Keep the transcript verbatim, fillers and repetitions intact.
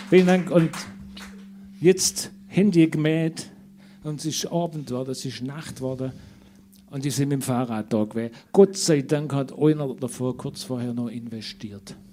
Vielen Dank. Und jetzt Handy gemäht und es ist Abend geworden, es ist Nacht geworden und ich bin mit dem Fahrrad da gewesen. Gott sei Dank hat einer davor kurz vorher noch investiert.